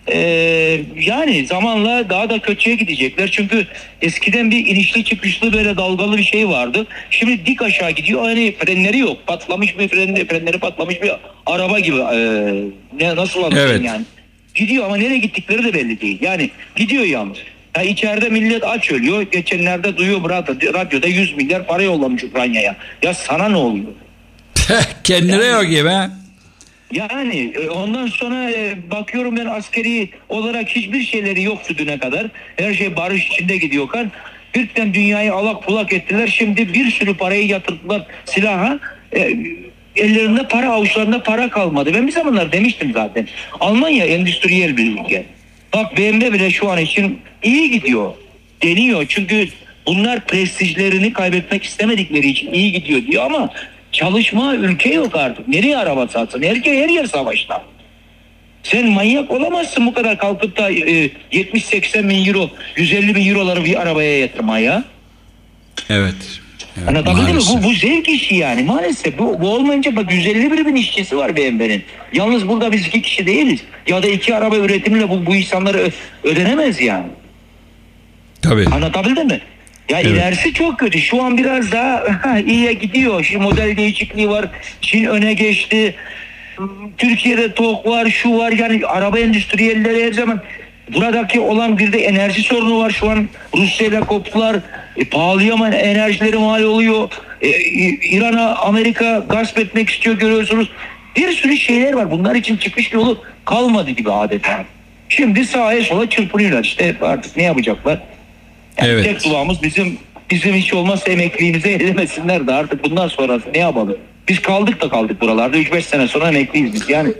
Yani zamanla daha da kötüye gidecekler çünkü eskiden bir inişli çıkışlı böyle dalgalı bir şey vardı. Şimdi dik aşağı gidiyor, yani frenleri yok, patlamış bir frenleri patlamış bir araba gibi. Nasıl anlatayım Evet. yani. Gidiyor ama nereye gittikleri de belli değil. Yani gidiyor yalnız. Ya içeride millet aç ölüyor. Geçenlerde duyuyorum radyoda 100 milyar para yollamış Ukrayna'ya. Ya sana ne oluyor? Kendine yok gibi. Yani ondan sonra bakıyorum ben askeri olarak hiçbir şeyleri yoktu düne kadar. Her şey barış içinde gidiyorken birden dünyayı alak bulak ettiler. Şimdi bir sürü parayı yatırdılar silaha. Ellerinde para, avuçlarında para kalmadı. Ben bir zamanlar demiştim zaten. Almanya endüstriyel bir ülke. Bak BMW bile şu an için iyi gidiyor deniyor. Çünkü bunlar prestijlerini kaybetmek istemedikleri için iyi gidiyor diyor ama çalışma ülke yok artık. Nereye araba satsın? Her yer savaşta. Sen manyak olamazsın bu kadar kalkıp da 70-80 bin euro, 150 bin euroları bir arabaya yatırmaya. Evet. Anlatabildim mi? Bu zevk işi yani. Maalesef bu olmayınca bak 151 bin işçisi var BMW'nin. Yalnız burada biz 2 kişi değiliz. Ya da 2 araba üretimle bu insanları ödenemez yani. Tabii. Anlatabildim mi? Ya evet. İlerisi çok kötü. Şu an biraz daha iyiye gidiyor. Şimdi model değişikliği var. Çin öne geçti. Türkiye'de TOG var, şu var. Yani araba endüstriyelleri her zaman buradaki olan bir de enerji sorunu var. Şu an Rusya ile koptular. Pahalıya mı enerjileri mal oluyor. İran'a Amerika gasp etmek istiyor görüyorsunuz. Bir sürü şeyler var. Bunlar için çıkış yolu kalmadı gibi adeta. Şimdi sağa sola çırpınıyorlar. İşte artık ne yapacaklar? Yani evet. Tek duamız bizim hiç olmazsa emekliliğimize ellemesinler de artık bundan sonrası ne yapalım? Biz kaldık buralarda 3-5 sene sonra emekliyiz biz yani.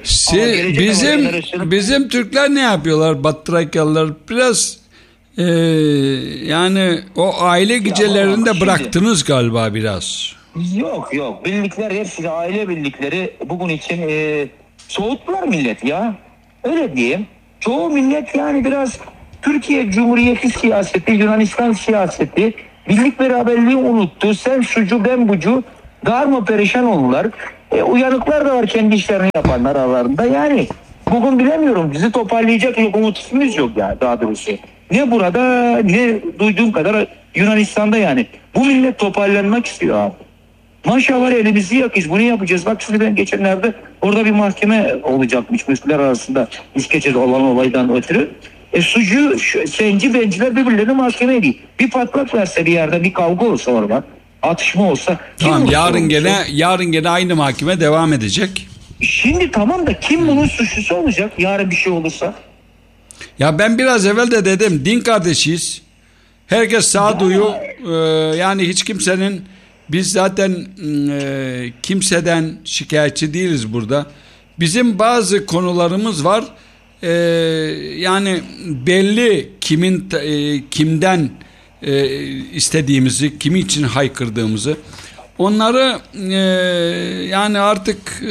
Bizim Türkler ne yapıyorlar? Batı Trakyalılar biraz yani o aile gecelerini de bıraktınız galiba biraz. Yok birlikler hepsi de aile birlikleri bugün için soğuttular millet ya. Öyle diyeyim. Çoğu millet yani biraz Türkiye Cumhuriyeti siyaseti, Yunanistan siyaseti, birlik beraberliği unuttu. Sen sucu ben bucu darma perişan oldular. Uyanıklar da var kendi işlerini yapanlar aralarında. Yani bugün bilemiyorum bizi toparlayacak lokomotifimiz yok yani daha doğrusu. Ne burada ne duyduğum kadar Yunanistan'da yani. Bu millet toparlanmak istiyor abi. Maşallah elimizi yakız bunu yapacağız. Bak şimdi ben geçenlerde orada bir mahkeme olacakmış Müslümanlar arasında İskeçe'de olan olaydan ötürü. Sucu, senci, benciler birbirlerini mahkeme ediyor. Bir patlak verse bir yerde bir kavga olsa orada, atışma olsa. Tamam yarın gene aynı mahkeme devam edecek. Şimdi tamam da kim bunun suçlusu olacak yarın bir şey olursa? Ya ben biraz evvel de dedim din kardeşiyiz. Herkes sağduyu yani hiç kimsenin biz zaten kimseden şikayetçi değiliz burada. Bizim bazı konularımız var. Yani belli kimden istediğimizi, kimi için haykırdığımızı onları yani artık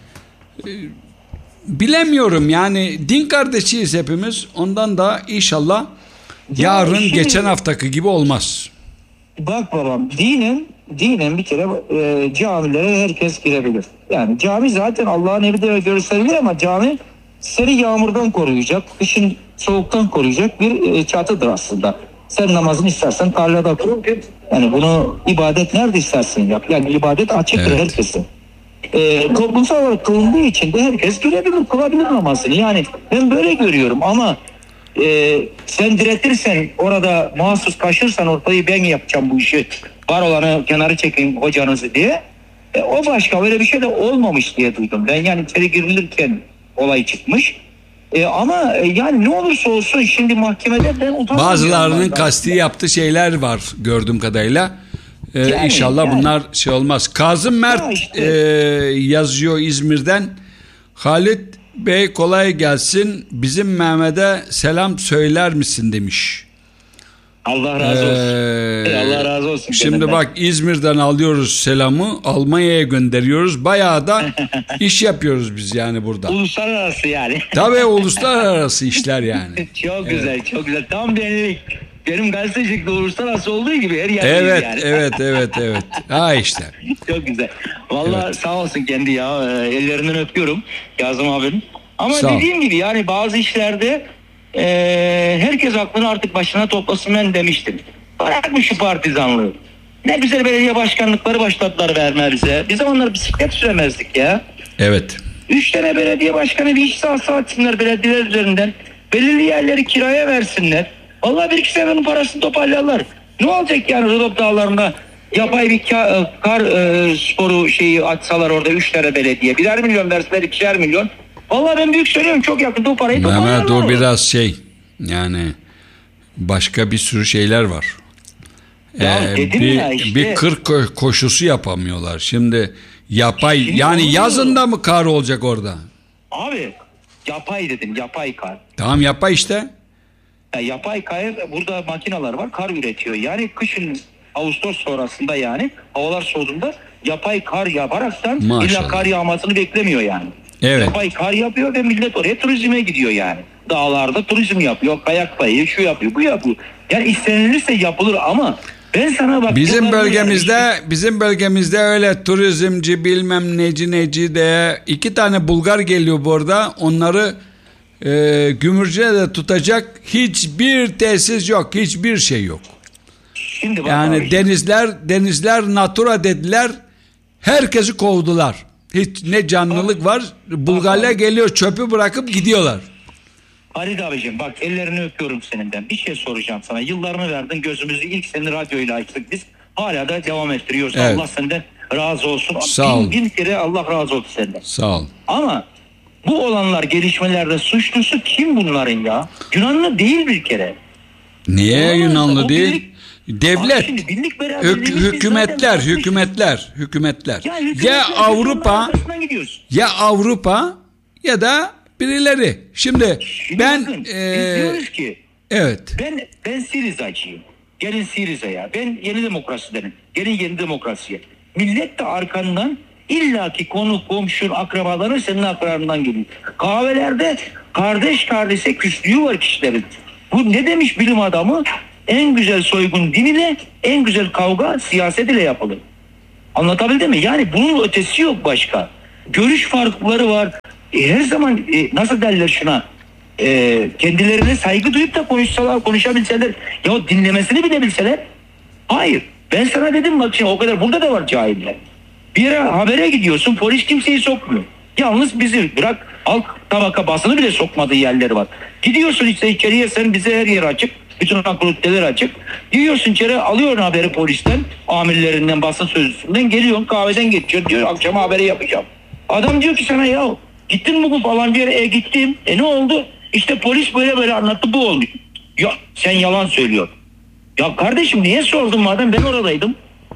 bilemiyorum yani din kardeşiyiz hepimiz ondan da inşallah yarın şimdi, geçen haftaki gibi olmaz. Bak babam dinen bir kere camilere herkes girebilir. Yani cami zaten Allah'ın evi de gösterilir ama cami seni yağmurdan koruyacak, kışın soğuktan koruyacak bir çatıdır aslında. Sen namazını istersen tarlada kur. Yani bunu ibadet nerede istersen yap. Yani ibadet açıktır evet. Herkesin. Toplumsal olarak kılındığı için de herkes girebilir, kılabilir namazını. Yani ben böyle görüyorum ama sen diretirsen orada mahsus taşırsan ortayı ben yapacağım bu işi. Var olanı kenara çekeyim hocanızı diye. O başka böyle bir şey de olmamış diye duydum. Ben yani içeri girilirken olay çıkmış. Ama yani ne olursa olsun şimdi mahkemede ben utanmıyorum. Bazılarının kasti yaptığı şeyler var gördüğüm kadarıyla. Yani, İnşallah bunlar şey olmaz. Kazım Mert işte. Yazıyor İzmir'den. Halit Bey kolay gelsin. Bizim Mehmet'e selam söyler misin demiş. Allah razı olsun. Allah razı olsun. Şimdi bak İzmir'den alıyoruz selamı. Almanya'ya gönderiyoruz. Bayağı da iş yapıyoruz biz yani burada. Uluslararası yani. Tabii uluslararası işler yani. Çok güzel çok güzel. Tam benlik. Benim gazetecilikte uluslararası olduğu gibi her yerdeyiz yani. Evet. Ha işte. Çok güzel. Vallahi evet. Sağ olsun kendi ya. Ellerinden öpüyorum Kazım abinin. Ama dediğim gibi yani bazı işlerde herkes aklını artık başına toplasın ben demiştim. Bırakmış şu partizanlığı. Ne güzel belediye başkanlıkları başlattılar verme bize. Bir zamanlar bisiklet süremezdik ya. Evet. 3 tane belediye başkanı bir iş sahası açsınlar belediyeler üzerinden. Belirli yerleri kiraya versinler. Vallahi bir iki senenin parasını toparlarlar. Ne olacak yani Rodop Dağları'nda yapay bir kar sporu şeyi açsalar orada 3 tane belediye. 1'er milyon verseler 2'er milyon. Vallahi ben büyük söylüyorum, çok yakında o parayı toparlarlar. Mehmet o biraz yani başka bir sürü şeyler var. Ya dedim ya işte. Bir kır koşusu yapamıyorlar. Şimdi yapay yani yazında mı kar olacak orada? Abi yapay dedim, yapay kar. Tamam yapay işte. Ya yapay kar, burada makineler var, kar üretiyor. Yani kışın Ağustos sonrasında yani havalar soğuduğunda yapay kar yaparaktan illa kar yağmasını beklemiyor yani. Evet. Yapay kar yapıyor ve millet oraya turizme gidiyor yani. Dağlarda turizm yapıyor, kayak kayıyor, şu yapıyor, bu yapıyor. Yani istenilirse yapılır ama ben sana bak. Bizim bölgemizde öyle turizmci bilmem neci de 2 tane Bulgar geliyor burada. Onları Gümrüce'de tutacak hiçbir tesis yok, hiçbir şey yok. Şimdi yani abi, denizler natura dediler. Herkesi kovdular. Hiç ne canlılık var. Bulgarlar geliyor, çöpü bırakıp gidiyorlar. Halit abicim bak, ellerini öpüyorum seninden. Bir şey soracağım sana. Yıllarını verdin, gözümüzü ilk seni radyoyla açtık biz. Hala da devam ettiriyoruz. Evet. Allah senden razı olsun. Sağ ol. Bin kere Allah razı olsun senden. Sağ ol. Ama bu olanlar, gelişmelerde suçlusu kim bunların ya? Yunanlı değil bir kere. Niye Yunanlı değil? Devlet, hükümetler. Ya Avrupa ya da birileri. Şimdi ben bakın, biz diyoruz ki evet. Ben Siriza'cıyım. Gelin Siriza'ya. Ben yeni demokrasidenim. Gelin yeni demokrasiye. Millet de arkandan illaki konu, komşun, akrabaları senin akrabalarından geliyor. Kahvelerde kardeş kardeşe küslüğü var kişilerin. Bu ne demiş bilim adamı? En güzel soygun din ile, en güzel kavga siyaset ile yapılır. Anlatabildim mi? Yani bunun ötesi yok başka. Görüş farkları var. Her zaman nasıl derler şuna? Kendilerine saygı duyup da konuşabilseler, ya dinlemesini bilebilseler. Hayır. Ben sana dedim bak şimdi, o kadar burada da var cahiller. Bir yere habere gidiyorsun, polis kimseyi sokmuyor. Yalnız bizi bırak, alt tabaka basını bile sokmadığı yerleri var. Gidiyorsun işte içeriye, sen bize her yer açık. Bütün akıllıklar açık. Gidiyorsun içeri, alıyorsun haberi polisten, amirlerinden, basın sözcüsünden, geliyorsun kahveden geçiyor, diyor akşama haberi yapacağım. Adam diyor ki sana, ya gittin mi bu falan bir yere? Gittim. Ne oldu? İşte polis böyle anlattı, bu oldu. Ya sen yalan söylüyorsun. Ya kardeşim niye sordun madem, ben oradaydım.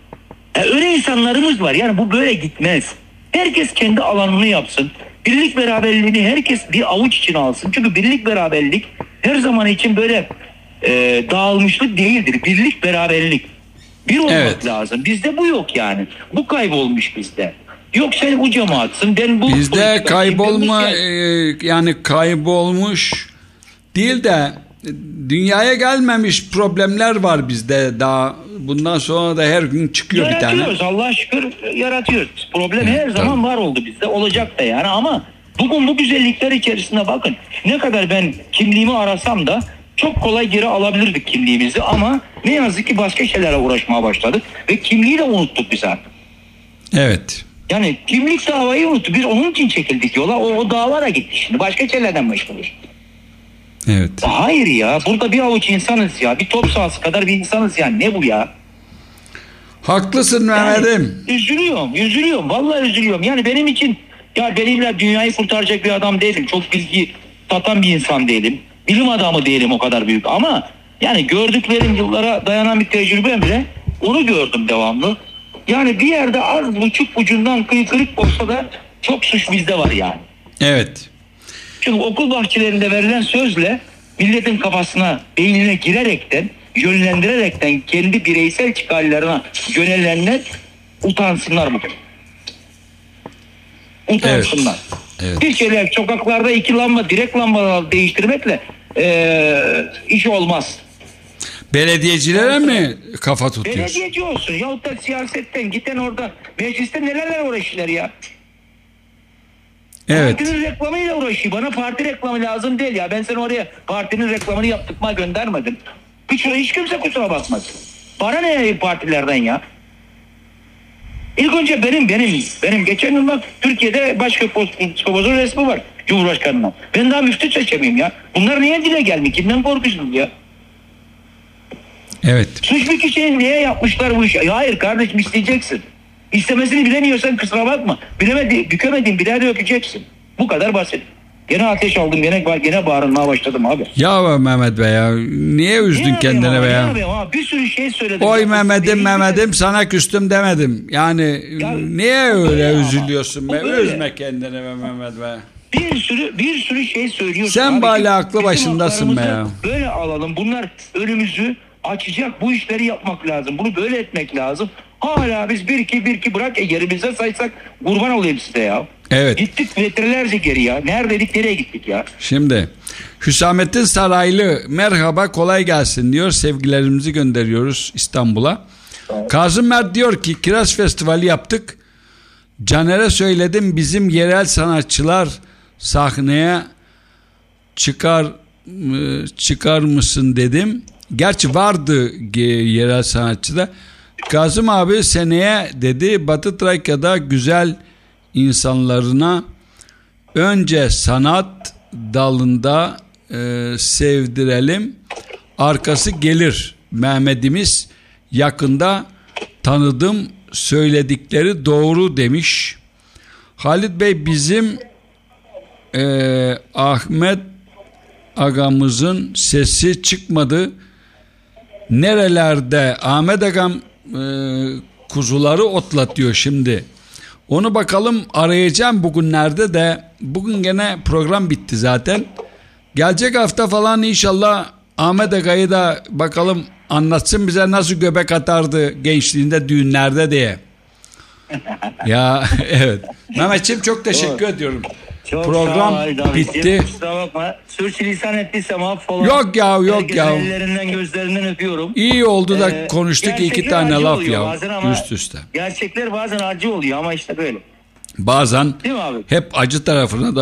Öyle insanlarımız var, yani bu böyle gitmez. Herkes kendi alanını yapsın. Birlik beraberliğini herkes bir avuç içine alsın. Çünkü birlik beraberlik her zaman için böyle dağılmışlık değildir. Birlik beraberlik. Bir olmak lazım. Bizde bu yok yani. Bu kaybolmuş bizde. Yok sen bu cemaatsın, ben bu... Bizde kaybolma yani kaybolmuş değil de dünyaya gelmemiş problemler var bizde daha. Bundan sonra da her gün çıkıyor bir tane. Yaratıyoruz, Allah'a şükür yaratıyoruz. Problem her zaman var oldu bizde. Olacak da yani, ama bugün bu güzellikler içerisinde bakın. Ne kadar ben kimliğimi arasam da çok kolay geri alabilirdik kimliğimizi, ama ne yazık ki başka şeylerle uğraşmaya başladık ve kimliği de unuttuk biz artık. Evet. Yani kimlik davayı unuttuk. Biz onun için çekildik yola. O dava da gitti şimdi. Başka şeylerden meşgulüz. Evet. Hayır ya. Burada bir avuç insanız ya. Bir top sahası kadar bir insanız ya. Ne bu ya? Haklısın Mehmet'im. Yani, üzülüyorum. Vallahi üzülüyorum. Yani benim için, ya benimle dünyayı kurtaracak bir adam değilim. Çok bilgi satan bir insan değilim. Bilim adamı değilim o kadar büyük. Ama yani gördüklerim, yıllara dayanan bir tecrübem bile, onu gördüm devamlı. Yani bir yerde az buçuk ucundan kırık olsa da çok suç bizde var yani. Evet. Çünkü okul bahçelerinde verilen sözle milletin kafasına, beynine girerekten, yönlendirerekten kendi bireysel çıkarlarına yönelenler utansınlar bugün. Utansınlar. Evet. Bir şeyler sokaklarda 2 lamba, direkt lambalar değiştirmekle iş olmaz. Belediyecilere mi kafa tutuyorsun? Belediyeci olsun yahut da siyasetten giden orada mecliste nelerle uğraşırlar ya. Evet. Partinin reklamıyla uğraşıyor. Bana parti reklamı lazım değil ya. Ben seni oraya partinin reklamını yaptırmaya göndermedim. Hiç kimse kusura bakmaz. Bana ne partilerden ya? İlk önce benim geçen yıl bak Türkiye'de başkapozun resmi var Cumhurbaşkanı'ndan. Ben daha müftü seçemeyim ya. Bunlar niye dile gelmiyor? Kimden korkuyorsunuz ya? Evet. Suç bir kişinin niye yapmışlar bu işi? Hayır kardeşim, isteyeceksin. İstemesini bilemiyorsan kusura bakma. Bükemedin birer de öpeceksin. Bu kadar basit. Gene ateş aldım, gene bağırmaya başladım abi. Ya Mehmet Bey ya, niye üzdün kendine be ya? Bir sürü şey söyledim. Oy Mehmet'im sana küstüm demedim. Yani ya, niye öyle üzülüyorsun be? Üzme kendini be Mehmet Bey. Bir sürü şey söylüyorsun. Sen bari aklı başındasın be ya. Böyle alalım. Bunlar önümüzü açacak. Bu işleri yapmak lazım. Bunu böyle etmek lazım. Hala biz bir iki bırak yerimizde saysak kurban olayım size ya. Evet. Gittik metrelerce geri ya. Neredeydik, nereye gittik ya? Şimdi Hüsamettin Saraylı merhaba, kolay gelsin diyor. Sevgilerimizi gönderiyoruz İstanbul'a. Evet. Kazım Mert diyor ki Kiraz Festivali yaptık. Caner'e söyledim, bizim yerel sanatçılar sahneye çıkar mısın dedim. Gerçi vardı yerel sanatçıda. Kazım abi seneye dedi Batı Trakya'da güzel insanlarına önce sanat dalında sevdirelim, arkası gelir. Mehmet'imiz yakında tanıdım, söyledikleri doğru demiş. Halit Bey bizim Ahmet agamızın sesi çıkmadı. Nerelerde Ahmet agam kuzuları otlatıyor şimdi. Onu bakalım arayacağım bugünlerde de. Bugün gene program bitti zaten. Gelecek hafta falan inşallah Ahmet Aga'yı da bakalım anlatsın bize nasıl göbek atardı gençliğinde düğünlerde diye. Ya evet. Mehmetciğim çok teşekkür ediyorum. Çok program bitti. Kusura bakma. Sürçülisan ettiysem affola. Yok ya. Ellerinden gözlerinden öpüyorum. İyi oldu da konuştuk iki tane laf ya. Üst üste. Gerçekler bazen acı oluyor ama işte böyle. Bazen değil mi abi? Hep acı tarafına da